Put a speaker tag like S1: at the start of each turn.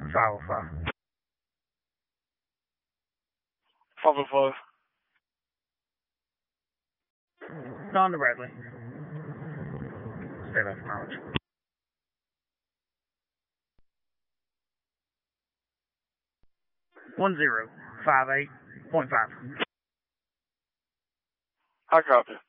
S1: 505.
S2: 505.
S1: On to Bradley. Stay left knowledge. 1058.5.
S2: I copy.